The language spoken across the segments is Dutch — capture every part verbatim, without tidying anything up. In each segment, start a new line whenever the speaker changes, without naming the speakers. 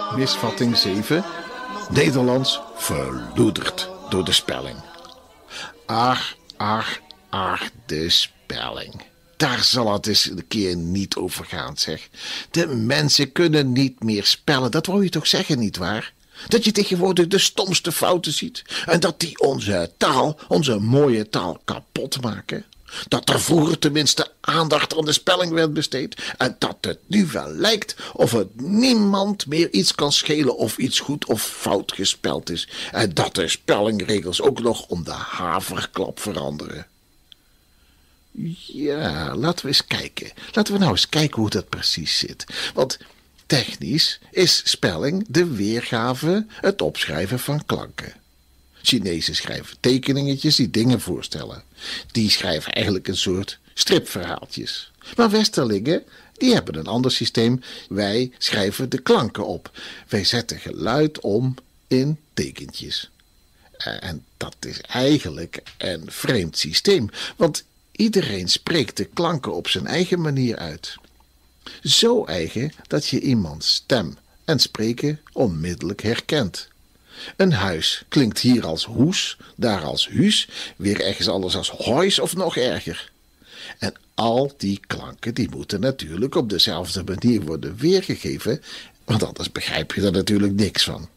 Misvatting zeven. Nederlands verloederd door de spelling. Ach, ach, ach, de spelling. Daar zal het eens een keer niet over gaan, zeg. De mensen kunnen niet meer spellen. Dat wou je toch zeggen, nietwaar? Dat je tegenwoordig de stomste fouten ziet. En dat die onze taal, onze mooie taal, kapot maken. Dat er vroeger tenminste aandacht aan de spelling werd besteed. En dat het nu wel lijkt of het niemand meer iets kan schelen of iets goed of fout gespeld is. En dat de spellingregels ook nog om de haverklap veranderen. Ja, laten we eens kijken. Laten we nou eens kijken hoe dat precies zit. Want technisch is spelling de weergave, het opschrijven van klanken. Chinezen schrijven tekeningetjes die dingen voorstellen. Die schrijven eigenlijk een soort stripverhaaltjes. Maar Westerlingen, die hebben een ander systeem. Wij schrijven de klanken op. Wij zetten geluid om in tekentjes. En dat is eigenlijk een vreemd systeem. Want iedereen spreekt de klanken op zijn eigen manier uit. Zo eigen dat je iemands stem en spreken onmiddellijk herkent. Een huis klinkt hier als hoes, daar als huus, weer ergens anders als huis of nog erger. En al die klanken die moeten natuurlijk op dezelfde manier worden weergegeven, want anders begrijp je er natuurlijk niks van.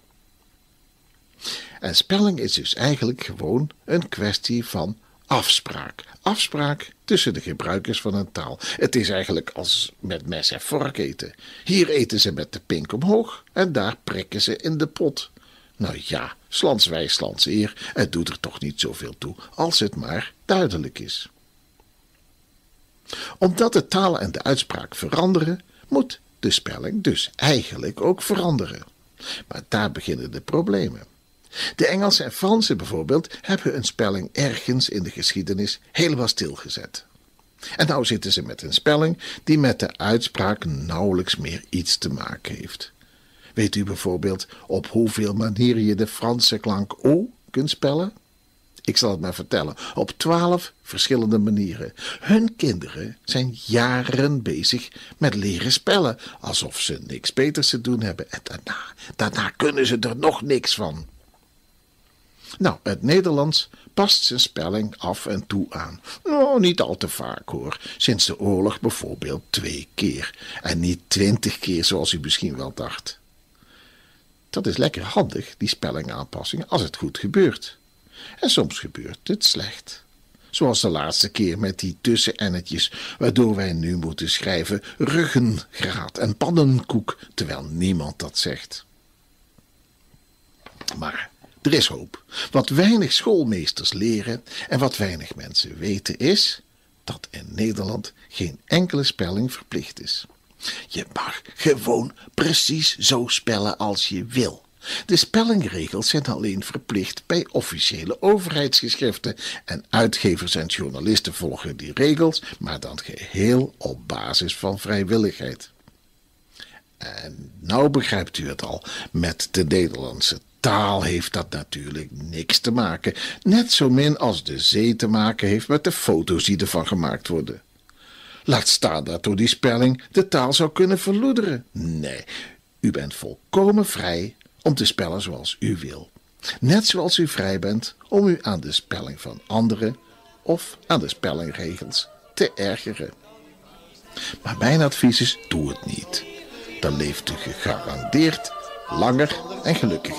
En spelling is dus eigenlijk gewoon een kwestie van afspraak. Afspraak tussen de gebruikers van een taal. Het is eigenlijk als met mes en vork eten. Hier eten ze met de pink omhoog en daar prikken ze in de pot. Nou ja, slanswij, slanseer, het doet er toch niet zoveel toe, als het maar duidelijk is. Omdat de taal en de uitspraak veranderen, moet de spelling dus eigenlijk ook veranderen. Maar daar beginnen de problemen. De Engelsen en Fransen bijvoorbeeld hebben een spelling ergens in de geschiedenis helemaal stilgezet. En nou zitten ze met een spelling die met de uitspraak nauwelijks meer iets te maken heeft. Weet u bijvoorbeeld op hoeveel manieren je de Franse klank O kunt spellen? Ik zal het maar vertellen, op twaalf verschillende manieren. Hun kinderen zijn jaren bezig met leren spellen, alsof ze niks beters te doen hebben. En daarna, daarna kunnen ze er nog niks van. Nou, het Nederlands past zijn spelling af en toe aan. Nou, niet al te vaak hoor. Sinds de oorlog bijvoorbeeld twee keer. En niet twintig keer zoals u misschien wel dacht. Dat is lekker handig, die spellingaanpassing, als het goed gebeurt. En soms gebeurt het slecht. Zoals de laatste keer met die tussenennetjes, waardoor wij nu moeten schrijven ruggengraat en pannenkoek, terwijl niemand dat zegt. Maar er is hoop. Wat weinig schoolmeesters leren en wat weinig mensen weten is dat in Nederland geen enkele spelling verplicht is. Je mag gewoon precies zo spellen als je wil. De spellingregels zijn alleen verplicht bij officiële overheidsgeschriften en uitgevers en journalisten volgen die regels, maar dan geheel op basis van vrijwilligheid. En nou begrijpt u het al, met de Nederlandse taal heeft dat natuurlijk niks te maken, net zo min als de zee te maken heeft met de foto's die ervan gemaakt worden. Laat staan dat door die spelling de taal zou kunnen verloederen. Nee, u bent volkomen vrij om te spellen zoals u wil. Net zoals u vrij bent om u aan de spelling van anderen of aan de spellingregels te ergeren. Maar mijn advies is, doe het niet. Dan leeft u gegarandeerd langer en gelukkiger.